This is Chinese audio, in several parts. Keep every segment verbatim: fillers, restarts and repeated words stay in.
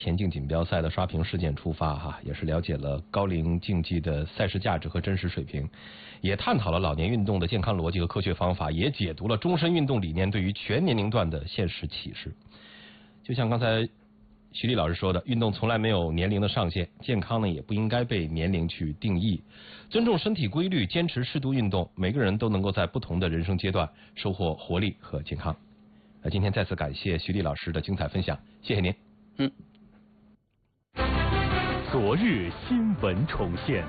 田径锦标赛的刷屏事件出发哈，也是了解了高龄竞技的赛事价值和真实水平，也探讨了老年运动的健康逻辑和科学方法，也解读了终身运动理念对于全年龄段的现实启示。就像刚才徐丽老师说的，运动从来没有年龄的上限，健康呢也不应该被年龄去定义。尊重身体规律，坚持适度运动，每个人都能够在不同的人生阶段收获活力和健康。那今天再次感谢徐丽老师的精彩分享，谢谢您。 嗯。 昨日新闻重现，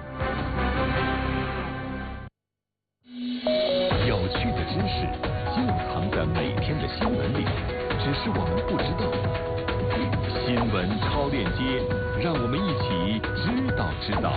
有趣的知识就藏在每天的新闻里，只是我们不知道。新闻超链接，让我们一起知道知道。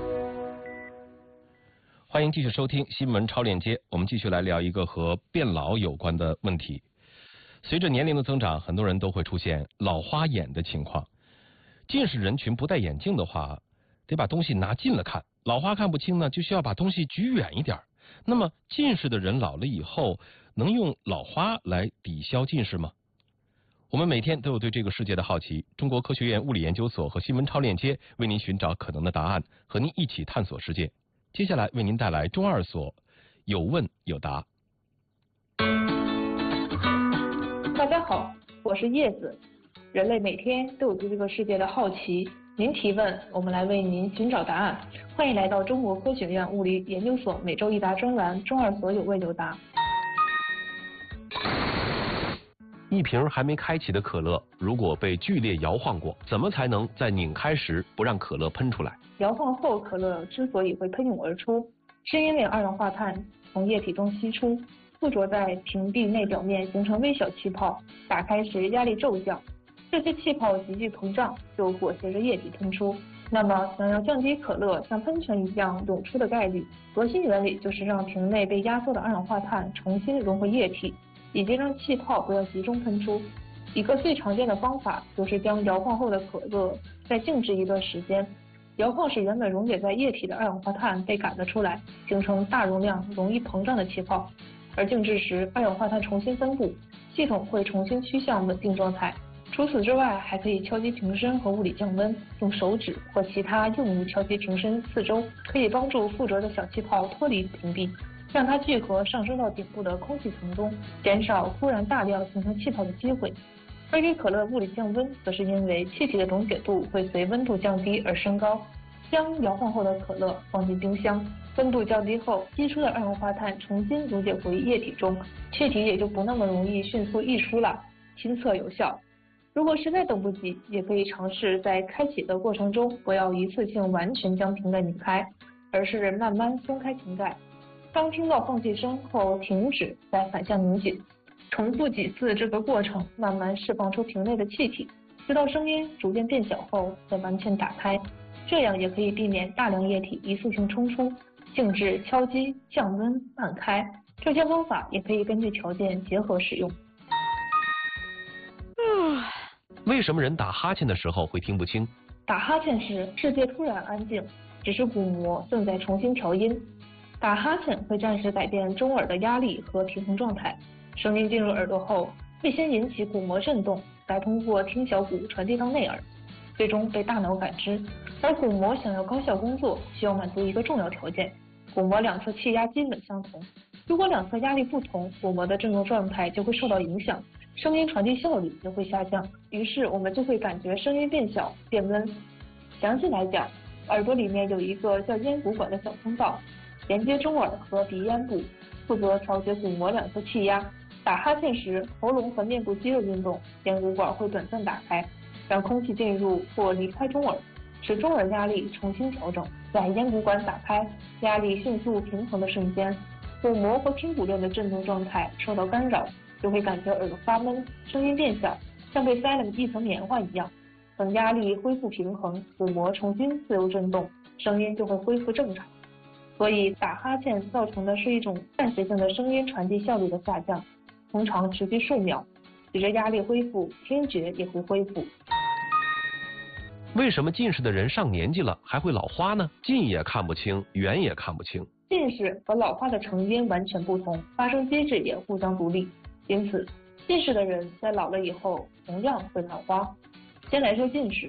欢迎继续收听新闻超链接，我们继续来聊一个和变老有关的问题。随着年龄的增长，很多人都会出现老花眼的情况。近视人群不戴眼镜的话，得把东西拿近了看，老花看不清呢，就需要把东西举远一点。那么近视的人老了以后，能用老花来抵消近视吗？我们每天都有对这个世界的好奇，中国科学院物理研究所和新闻超链接为您寻找可能的答案，和您一起探索世界。接下来为您带来中二所有问有答。 大家好，我是叶子。人类每天都有对这个世界的好奇，您提问，我们来为您寻找答案。欢迎来到中国科学院物理研究所每周一答专栏中二所有问有答。 一瓶还没开启的可乐，如果被剧烈摇晃过，怎么才能在拧开时不让可乐喷出来？ 摇晃后可乐之所以会喷涌而出，是因为二氧化碳从液体中析出，附着在瓶壁内表面形成微小气泡，打开时压力骤降，这些气泡急剧膨胀，就裹挟着液体喷出。那么想要降低可乐像喷泉一样涌出的概率，核心原理就是让瓶内被压缩的二氧化碳重新融回液体，以及让气泡不要集中喷出。一个最常见的方法就是将摇晃后的可乐再静置一段时间，摇晃使原本溶解在液体的二氧化碳被赶了出来，形成大容量容易膨胀的气泡，而静置时二氧化碳重新分布，系统会重新趋向稳定状态。除此之外，还可以敲击瓶身和物理降温，用手指或其他硬物敲击瓶身四周，可以帮助附着的小气泡脱离瓶壁，让它聚合上升到顶部的空气层中，减少突然大量形成气泡的机会。而给可乐物理降温，则是因为气体的溶解度会随温度降低而升高。将摇晃后的可乐放进冰箱，温度降低后，析出的二氧化碳重新溶解回液体中，气体也就不那么容易迅速溢出了，亲测有效。如果实在等不及，也可以尝试在开启的过程中，不要一次性完全将瓶盖拧开，而是慢慢松开瓶盖。当听到放气声后停止，再反向拧紧，重复几次这个过程，慢慢释放出瓶内的气体，直到声音逐渐变小后再完全打开。这样也可以避免大量液体一次性冲出。静置、敲击、降温、慢开，这些方法也可以根据条件结合使用。 嗯，为什么人打哈欠的时候会听不清？ 打哈欠时，世界突然安静，只是鼓膜正在重新调音。打哈欠会暂时改变中耳的压力和平衡状态，声音进入耳朵后，会先引起鼓膜震动，再通过听小骨传递到内耳，最终被大脑感知。而鼓膜想要高效工作，需要满足一个重要条件：鼓膜两侧气压基本相同。如果两侧压力不同，鼓膜的振动状态就会受到影响，声音传递效率也会下降，于是我们就会感觉声音变小、变温。详细来讲，耳朵里面有一个叫咽鼓管的小通道，连接中耳和鼻咽部，负责调节鼓膜两侧气压。打哈欠时，喉咙和面部肌肉运动，咽鼓管会短暂打开，让空气进入或离开中耳，使中耳压力重新调整。在咽鼓管打开、压力迅速平衡的瞬间，鼓膜和听骨链的振动状态受到干扰，就会感觉耳朵发闷，声音变小，像被塞了一层棉花一样。等压力恢复平衡，鼓膜重新自由振动，声音就会恢复正常。所以打哈欠造成的是一种暂时性的声音传递效率的下降，通常持续数秒，随着压力恢复，听觉也会恢复。 为什么近视的人上年纪了还会老花呢？近也看不清，远也看不清。 近视和老花的成因完全不同，发生机制也互相独立，因此近视的人在老了以后同样会老花。先来说近视，